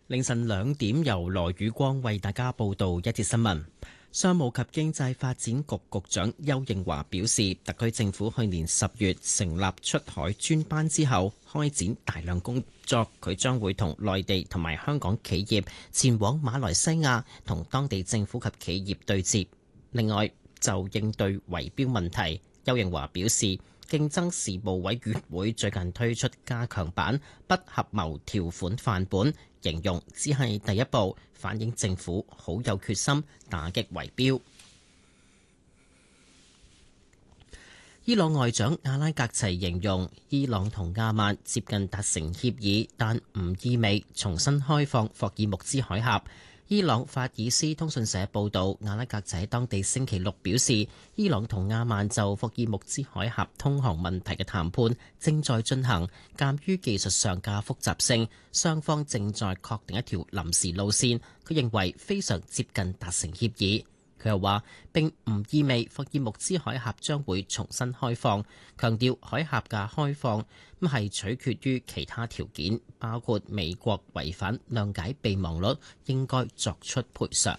凌晨2點，由羅宇光為大家報道一節新聞。商務及經濟發展局局長邱應華表示，特區政府去年10月成立出海專班之後，開展大量工作。佢將會同內地同埋香港企業前往馬來西亞，同當地政府及企業對接。另外，就應對圍標問題，邱應華表示，競爭事務委員會最近推出加強版不合謀條款範本，形容只係第一步，反映政府好有決心打擊圍標。伊朗外長阿拉格齊形容伊朗同阿曼接近達成協議，但唔意味重新開放霍爾木茲海峽。伊朗法爾斯通訊社報導，阿拉格齊當地星期六表示，伊朗同阿曼就霍爾木茲海峽通航問題嘅談判正在進行，鑑於技術上嘅複雜性，雙方正在確定一條臨時路線。佢認為非常接近達成協議。佢又話並唔意味霍爾木茲海峽將會重新開放，強調海峽嘅開放係取決於其他條件，包括美國違反諒解備忘錄應該作出賠償。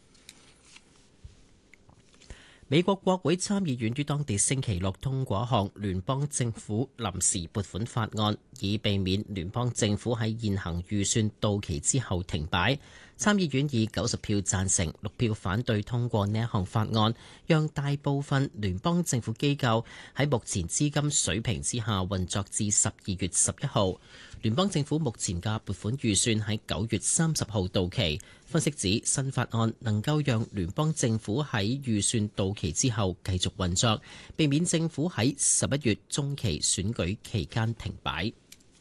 美國國會參議院於當地星期六通過一項聯邦政府臨時撥款法案，以避免聯邦政府喺現行預算到期之後停擺。參議院以90票贊成、6票反對通過呢一項法案，讓大部分聯邦政府機構喺目前資金水平之下運作至12月11號。聯邦政府目前嘅撥款預算喺9月30號到期。分析指新法案能夠讓聯邦政府喺預算到期之後繼續運作，避免政府喺11月中期選舉期間停擺。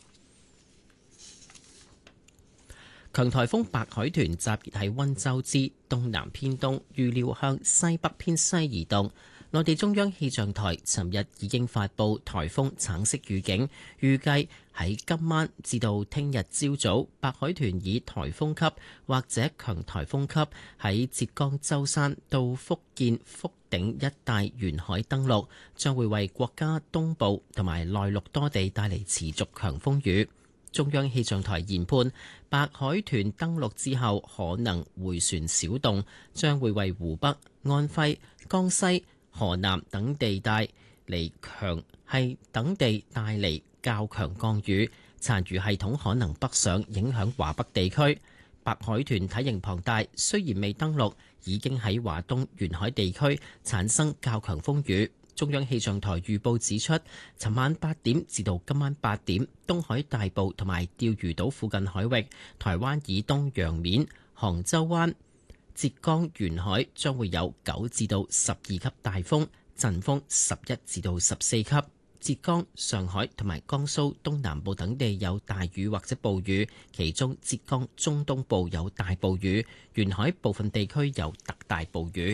強颱風白海豚集結喺溫州之東南偏東，預料向西北偏西移動。內地中央氣象台尋日已經發布颱風橙色預警，預計喺今晚至到聽日朝早，白海豚以颱風級或者強颱風級喺浙江舟山到福建福鼎一帶沿海登陸，將會為國家東部同埋內陸多地帶嚟持續強風雨。中央氣象台研判，白海豚登陸之後可能回旋小動，將會為湖北、安徽、江西、河南等地帶嚟較強降雨，殘餘系統可能北上，影響華北地區。白海豚體型龐大，雖然未登陸，已經喺華東沿海地區產生較強風雨。中央氣象台預報指出，尋晚8點至到今晚8點，東海大部同埋釣魚島附近海域、台灣以東洋面、杭州灣、浙江沿海將會有9至到12級大風，陣風11至到14級。浙江、上海同埋江蘇東南部等地有大雨或者暴雨，其中浙江中東部有大暴雨，沿海部分地區有特大暴雨。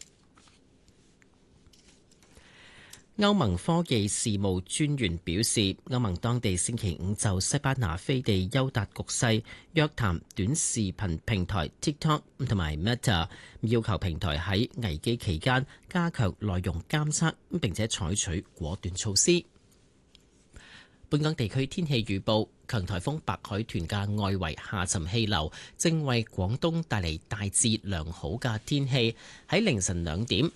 歐盟科技事務專員表示，歐盟當地星期五就西班牙飛地優達局勢約談短視頻平台 TikTok 同埋 Meta， 要求平台喺危機期間加強內容監測，並且採取果斷措施。本港地區天氣預報，強颱風白海豚嘅外圍下沉氣流正為廣東帶嚟大致良好嘅天氣。喺凌晨2點，